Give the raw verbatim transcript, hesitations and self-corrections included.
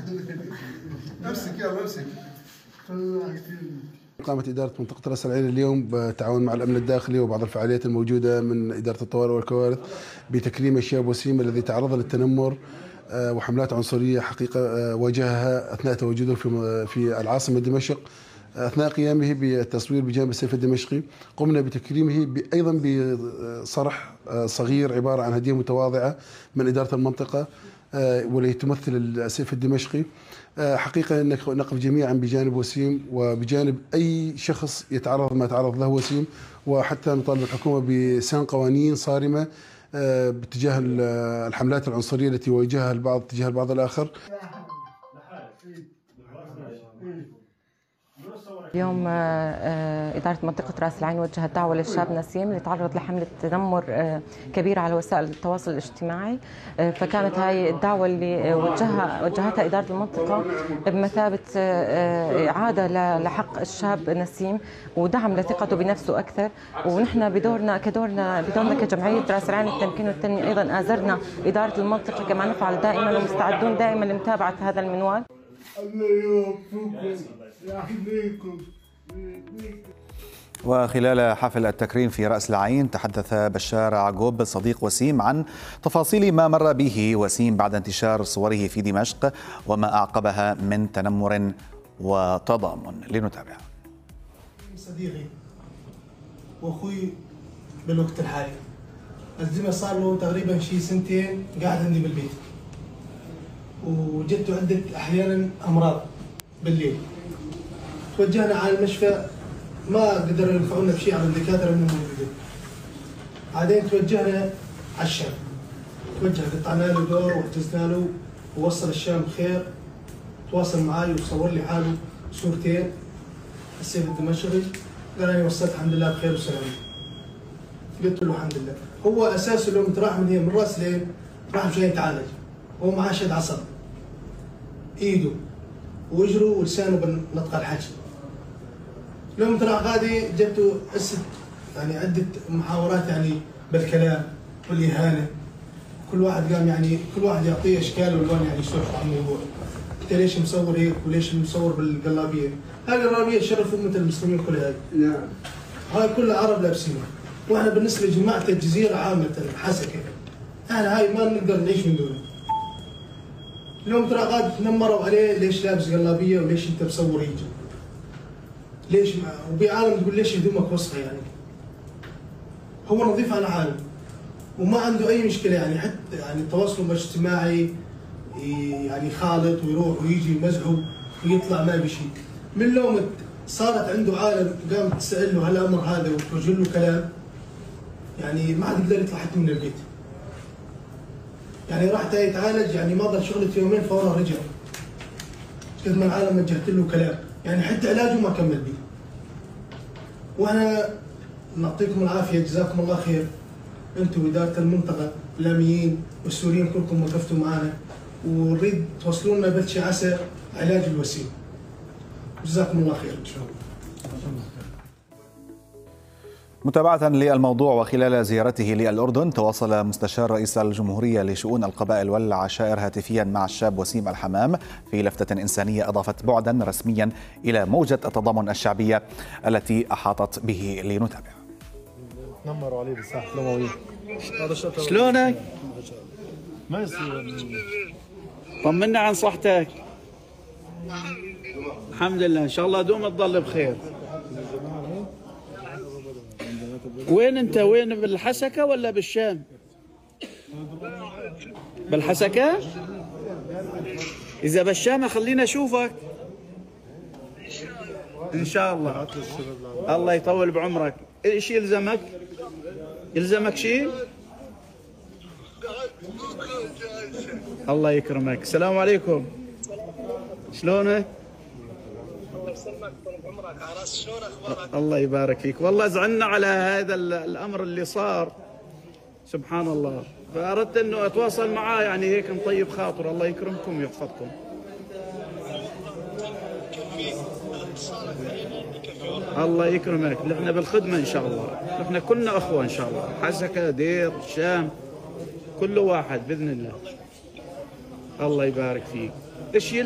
امسك يلا امسك. قامت إدارة منطقة رأس العين اليوم بالتعاون مع الأمن الداخلي وبعض الفعاليات الموجودة من إدارة الطوارئ والكوارث بتكريم الشاب وسيم الذي تعرض للتنمر وحملات عنصرية حقيقة واجهها أثناء تواجده في في العاصمة دمشق أثناء قيامه بالتصوير بجانب السيف الدمشقي. قمنا بتكريمه أيضا بصرح صغير عبارة عن هدية متواضعة من إدارة المنطقة والتي تمثل السيف الدمشقي. حقيقة نقف جميعا بجانب وسيم وبجانب أي شخص يتعرض ما تعرض له وسيم، وحتى نطالب الحكومة بسن قوانين صارمة باتجاه الحملات العنصرية التي واجهها البعض تجاه البعض الآخر. اليوم إدارة منطقة رأس العين وجهت دعوة للشاب نسيم اللي تعرض لحملة تنمر كبيرة على وسائل التواصل الاجتماعي، فكانت هاي الدعوة اللي وجهها وجهتها إدارة المنطقة بمثابة إعادة لحق الشاب نسيم ودعم لثقته بنفسه أكثر. ونحن بدورنا كدورنا بدورنا كجمعية رأس العين للتمكين والتنمية أيضا آزرنا إدارة المنطقة كما نفعل دائما ومستعدون دائما لمتابعة هذا المنوال. وخلال حفل التكريم في رأس العين تحدث بشار عقوب صديق وسيم عن تفاصيل ما مر به وسيم بعد انتشار صوره في دمشق وما أعقبها من تنمر وتضامن. لنتابع. صديقي واخوي بالوقت الحالي، الزمن صار له تقريبا شي سنتين قاعد عندي بالبيت، وجدت عدة أحيانا أمراض بالليل. توجهنا على المشفى ما قدروا ينفعونا بشيء على الدكاترة اللي موجودين. بعدين توجهنا على الشام، توجه قطعنا له دور واحتجزنا له ووصل الشام بخير. تواصل معي وصور لي حاله صورتين السيف الدمشقي، قال أنا وصلت الحمد لله بخير وسلامة. قلت له الحمد لله. هو أساسه لو راح من هنا من راس العين راح مشان يتعالج، هو معاه شد عصب ايده ووجهه ولسانه بالنطق الحكي. يوم طلع غادي جبته اسد يعني عده محاورات يعني بالكلام والاهانه. كل واحد قام يعني كل واحد يعطيه اشكال والوان يعني يسولف عن الموضوع. انت ليش مصور هيك وليش مصور بالقلابيه؟ هاي القلابيه تشرف امه المسلمين كلها هاي. نعم. هاي كلها عرب لابسينها، واحنا بالنسبه لجماعه الجزيره عامه حسكه احنا هاي ما نقدر نعيش من دونه. اليوم ترى قاعد تنمروا عليه ليش لابس قلابيه وليش انت مصور هيك؟ ليش ما وبعالم تقول ليش هدومك وسخه يعني؟ هو نظيف على عالم وما عنده اي مشكله يعني، حتى يعني التواصل الاجتماعي يعني خالط ويروح ويجي يمزحه ويطلع ما بشيء. من لوم صارت عنده عالم قامت تسال له هالامر هذا وتوجه له كلام يعني ما عاد يقدر يطلع حتى من البيت. يعني راح يتعالج يعني ما ضل شغلته يومين فورا رجع. قد ما العالم وجهت له كلام يعني حتى علاجه ما كمل به. وانا نعطيكم العافيه جزاكم الله خير، انتم واداره المنطقه الامنيين والسوريين كلكم وقفتوا معنا، ونريد توصلوا لنا بلشي عسى علاج الوسيم. جزاكم الله خير ان شاء الله. متابعة للموضوع وخلال زيارته للأردن، تواصل مستشار رئيس الجمهورية لشؤون القبائل والعشائر هاتفيا مع الشاب وسيم الحمام في لفتة إنسانية أضافت بعدا رسميا إلى موجة التضامن الشعبية التي أحاطت به. لنتابع. نمروا عليه بالساحة الأموية. شلونك؟ ما يصير. طمنا عن صحتك. الحمد لله إن شاء الله دوم تضل بخير. وين انت؟ وين بالحسكة ولا بالشام؟ بالحسكة؟ إذا بالشام خلينا أشوفك إن شاء الله. الله يطول بعمرك. إيش يلزمك؟ يلزمك شيء؟ الله يكرمك. السلام عليكم. شلونك؟ الله يبارك فيك. والله زعلنا على هذا الأمر اللي صار سبحان الله، فأردت أنه أتواصل معاه يعني هيك نطيب خاطر. الله يكرمكم ويحفظكم. الله يكرمك. نحن بالخدمة إن شاء الله، نحن كلنا أخوة إن شاء الله. حسكة دير الشام كل واحد بإذن الله. الله يبارك فيك. إيش